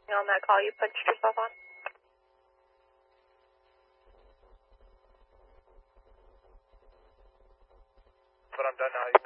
on that call you punched yourself on? But I'm done now.